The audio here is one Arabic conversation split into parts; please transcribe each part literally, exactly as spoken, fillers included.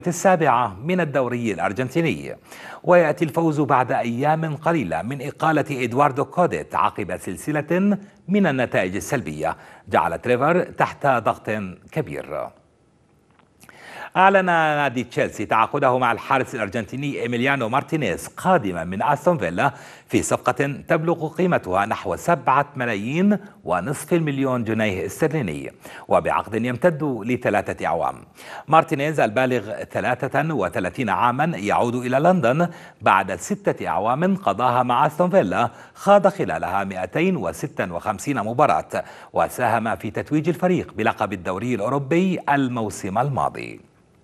السابعة من الدوري الأرجنتيني. ويأتي الفوز بعد أيام قليلة من إقالة إدواردو كوديت عقب سلسلة من النتائج السلبية جعلت ريفر تحت ضغط كبير. أعلن نادي تشيلسي تعاقده مع الحارس الأرجنتيني إيميليانو مارتينيز قادما من أستون فيلا في صفقة تبلغ قيمتها نحو سبعة ملايين ونصف المليون جنيه استرليني وبعقد يمتد لثلاثة أعوام. مارتينيز البالغ ثلاثة وثلاثين عاما يعود إلى لندن بعد ستة أعوام قضاها مع أستون فيلا خاض خلالها مئتين وستة وخمسين مباراة وساهم في تتويج الفريق بلقب الدوري الأوروبي الموسم الماضي.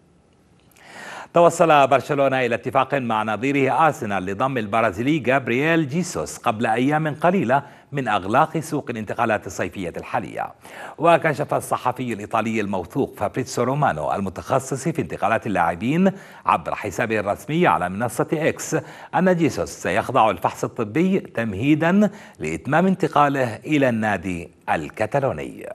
توصل برشلونة إلى اتفاق مع نظيره أرسنال لضم البرازيلي جابرييل جيسوس قبل أيام قليلة من أغلاق سوق الانتقالات الصيفية الحالية. وكشف الصحفي الإيطالي الموثوق فابريتسو رومانو المتخصص في انتقالات اللاعبين عبر حسابه الرسمي على منصة إكس أن جيسوس سيخضع الفحص الطبي تمهيدا لإتمام انتقاله إلى النادي الكتالوني.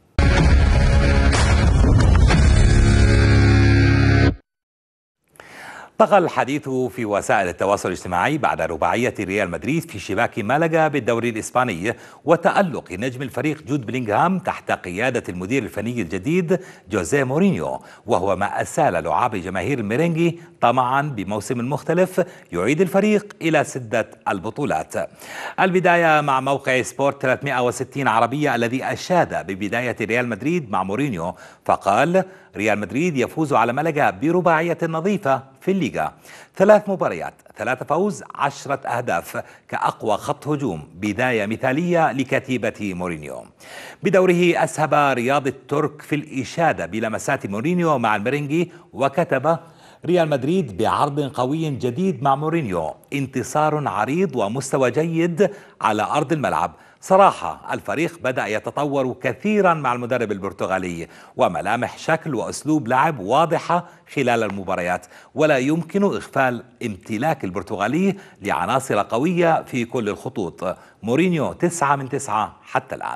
طغى الحديث في وسائل التواصل الاجتماعي بعد رباعية ريال مدريد في شباك مالاغا بالدوري الإسباني وتألق نجم الفريق جود بلينغهام تحت قيادة المدير الفني الجديد جوزيه مورينيو، وهو ما أسال لعاب جماهير الميرينغي طمعا بموسم مختلف يعيد الفريق إلى سدة البطولات. البداية مع موقع سبورت ثلاثمئة وستين عربية الذي أشاد ببداية ريال مدريد مع مورينيو فقال: ريال مدريد يفوز على مالاغا برباعية نظيفة في الليغا، ثلاث مباريات، ثلاثة فوز، عشرة أهداف كأقوى خط هجوم، بداية مثالية لكتيبة مورينيو. بدوره أسهب رياض الترك في الإشادة بلمسات مورينيو مع الميرينغي وكتب: ريال مدريد بعرض قوي جديد مع مورينيو، انتصار عريض ومستوى جيد على أرض الملعب. صراحة الفريق بدأ يتطور كثيرا مع المدرب البرتغالي وملامح شكل وأسلوب لعب واضحة خلال المباريات، ولا يمكن إغفال امتلاك البرتغالي لعناصر قوية في كل الخطوط. مورينيو تسعة من تسعة حتى الآن.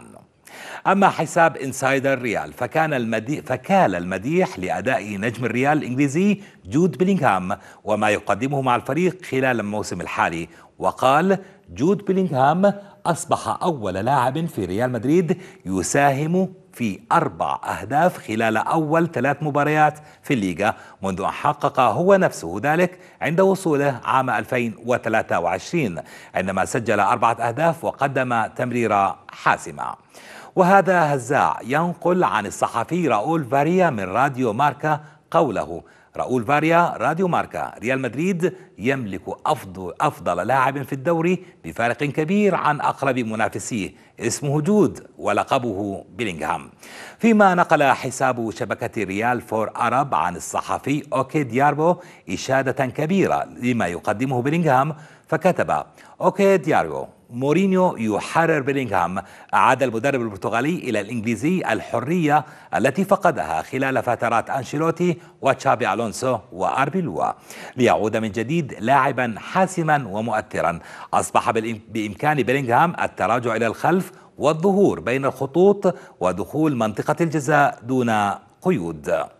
أما حساب إنسايدر ريال فكان المدي... فكال المديح لأداء نجم الريال الإنجليزي جود بلينغهام وما يقدمه مع الفريق خلال الموسم الحالي، وقال: جود بلينغهام أصبح أول لاعب في ريال مدريد يساهم في أربع أهداف خلال أول ثلاث مباريات في الليغا منذ أن حقق هو نفسه ذلك عند وصوله عام ألفين وثلاثة وعشرين عندما سجل أربعة أهداف وقدم تمريرة حاسمة. وهذا هزاع ينقل عن الصحفي راؤول فاريا من راديو ماركا قوله: راؤول فاريا راديو ماركا: ريال مدريد يملك أفضل, أفضل لاعب في الدوري بفارق كبير عن أقرب منافسيه اسمه جود ولقبه بلينغهام. فيما نقل حساب شبكة ريال فور أرب عن الصحفي أوكي دياربو إشادة كبيرة لما يقدمه بلينغهام فكتب: أوكي دياربو: مورينيو يحرر بلينغهام، أعاد المدرب البرتغالي إلى الإنجليزي الحرية التي فقدها خلال فترات أنشيلوتي وتشابي ألونسو وأربيلوا ليعود من جديد لاعبا حاسما ومؤثرا. أصبح بإمكان بلينغهام التراجع إلى الخلف والظهور بين الخطوط ودخول منطقة الجزاء دون قيود.